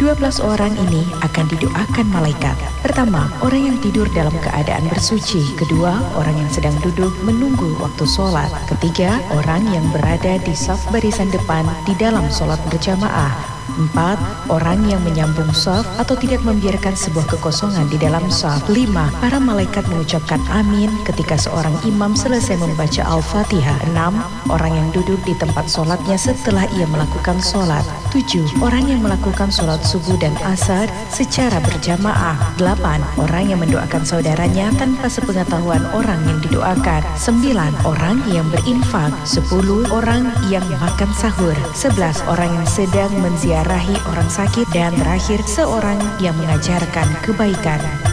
12 orang ini akan didoakan malaikat. Pertama, orang yang tidur dalam keadaan bersuci. Kedua, orang yang sedang duduk menunggu waktu sholat. Ketiga, orang yang berada di saf barisan depan di dalam sholat berjamaah. 4. Orang yang menyambung shaf atau tidak membiarkan sebuah kekosongan di dalam shaf. 5. Para malaikat mengucapkan amin ketika seorang imam selesai membaca Al-Fatihah. 6. Orang yang duduk di tempat sholatnya setelah ia melakukan sholat. 7. Orang yang melakukan sholat subuh dan asar secara berjamaah. 8. Orang yang mendoakan saudaranya tanpa sepengetahuan orang yang didoakan. 9. Orang yang berinfak. 10. Orang yang makan sahur. 11. Orang yang sedang menziarahi orang sakit. Dan terakhir, seorang yang mengajarkan kebaikan.